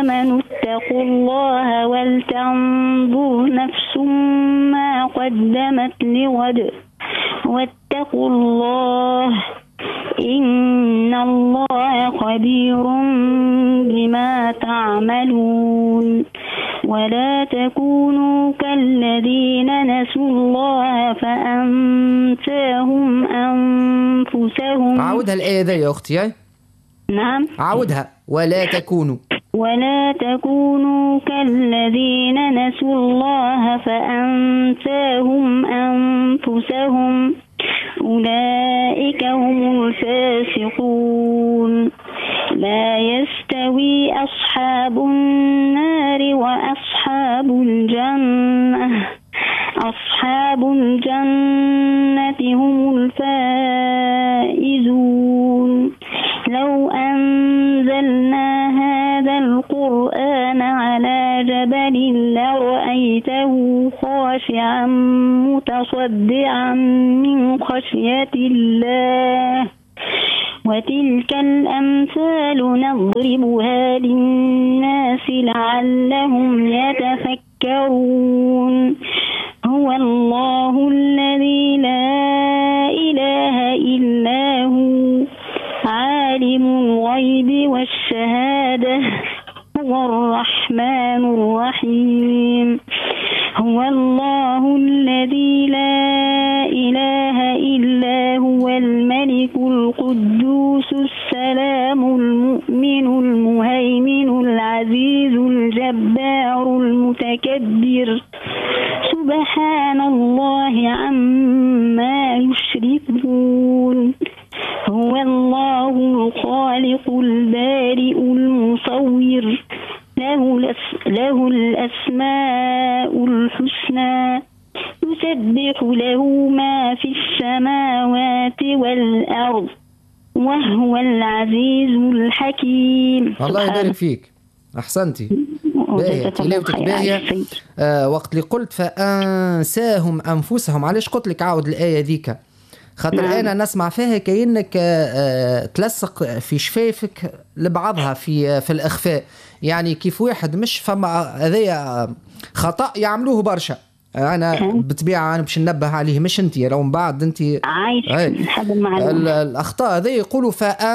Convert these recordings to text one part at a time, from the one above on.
آمنوا اتقوا الله ولتنظر نفس ما قدمت لغد واتقوا الله إن الله خبير بما تعملون. ولا تكونوا كالذين نسوا الله فأنساهم أنفسهم. عاودها الآية ذي يا أختي. نعم عاودها. ولا تكونوا كالذين نسوا الله فأنساهم أنفسهم أولئك هم الفاسقون. لا يستوي أصحاب النار وأصحاب الجنة هم الفائزون. لو أنزلنا هذا القرآن على جبل لرأيته خاشعا متصدعا من خشية الله. وتلك الأمثال نضربها للناس لعلهم يتفكرون. هو الله الذي لا إله إلا هو عالم الغيب والشهادة هو الرحمن الرحيم. هو الله الذي لا إله إلا هو الملك القدوس السلام المؤمن المهيمن العزيز الجبار المتكبر سبحان الله عما يشركون. هو الله الخالق البارئ المصور له الأسماء الحسنى يسبح له ما في السماوات والأرض وهو العزيز الحكيم. الله يبارك فيك. أحسنتي. تلاوتك باهية. وقت اللي قلت فأنساهم أنفسهم، علاش قلت لك عاود الآية ذيك؟ خاطر أنا نسمع فيها كأنك تلصق في شفايفك لبعضها في الإخفاء، يعني كيف واحد مش فما هذايا خطأ يعملوه برشا. أنا بطبيعة أنا باش ننبه عليه، مش أنت لو من بعد أنت عايش نحب المعلومة. الأخطاء هذي يقولوا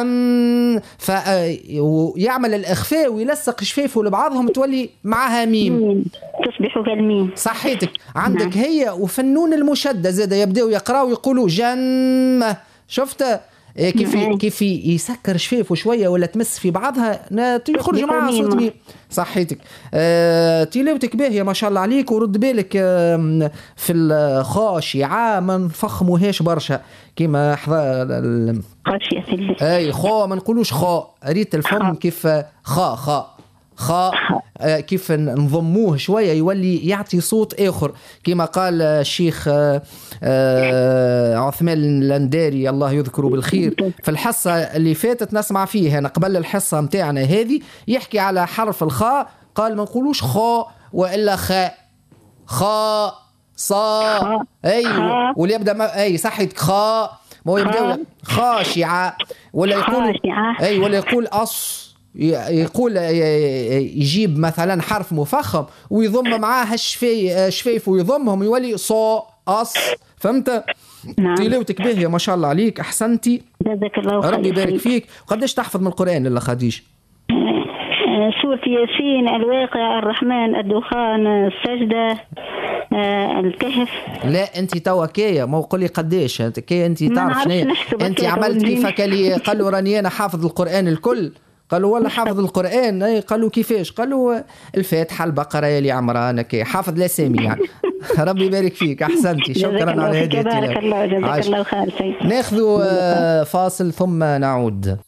ويعمل الإخفاء ويلصق شفايفه لبعضهم تولي معها ميم تصبح كالميم. صحيتك. عندك هي وفنون المشدة زاد يبدأوا يقرأوا يقولوا جنة. شفت كيف يسكر شفايفه شوية ولا تمس في بعضها يخرج معها صوت ميم. صحيتك. تلاوتك باهية ما شاء الله عليك. ورد بالك في الخاشعة ما نفخموهاش برشا كيما خاشية اي خا ما نقولوش خا. ريت الفم كيف خا كيف نضموه شوية يولي يعطي صوت آخر كما قال الشيخ عثمان اللانداري الله يذكره بالخير في الحصة اللي فاتت نسمع فيه أنا قبل الحصة متاعنا هذه يحكي على حرف الخاء. قال ما نقولوش خاء وإلا خاء صا أي واللي يبدأ أي صحيت خاء ما هو يبدأ خاشعة ولا يقول أي ولا يقول يقول يجيب مثلا حرف مفخم ويضم معاه الشفايف ويضمهم يولي صا أص. فهمت؟ تلاوتك باهية ما شاء الله عليك. أحسنتي جزاك الله خير. ربي يبارك فيك. قديش تحفظ من القرآن لله خديجة؟ سورة ياسين، الواقع، الرحمن، الدخان، السجدة، الكهف. لا انت توا كيا ما قول لي قديش كيا انت تعرف شنو انت عملت كيفك اللي قالوا راني انا حافظ القرآن الكل. قالوا والله حافظ القرآن. قالوا كيفاش؟ قالوا الفاتحة البقرة يا عمران كي حافظ الاسامي يعني. ربي يبارك فيك. احسنتي. شكرا على هذه التلاوة. بارك الله. جزاك الله خير. ناخذ فاصل ثم نعود.